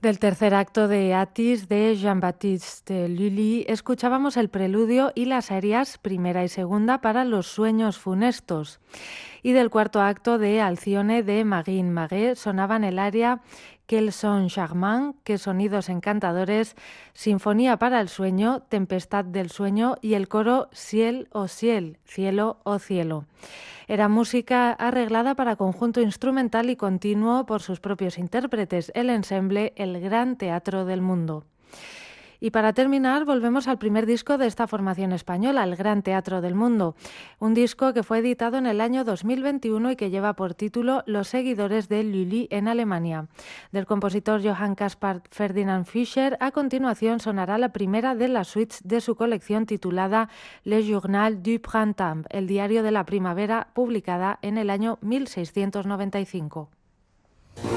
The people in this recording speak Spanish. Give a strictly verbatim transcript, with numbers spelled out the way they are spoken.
Del tercer acto de Atis de Jean-Baptiste Lully escuchábamos el preludio y las arias primera y segunda para Los sueños funestos. Y del cuarto acto de Alcione de Marin Maguet sonaban el aria Quel son charmant, Qué sonidos encantadores, Sinfonía para el sueño, Tempestad del sueño y el coro Ciel o ciel, cielo o cielo. Era música arreglada para conjunto instrumental y continuo por sus propios intérpretes, el ensemble El Gran Teatro del Mundo. Y para terminar, volvemos al primer disco de esta formación española, El Gran Teatro del Mundo, un disco que fue editado en el año dos mil veintiuno y que lleva por título Los seguidores de Lully en Alemania. Del compositor Johann Caspar Ferdinand Fischer, a continuación sonará la primera de las suites de su colección titulada Le Journal du Printemps, el diario de la primavera, publicada en el año mil seiscientos noventa y cinco.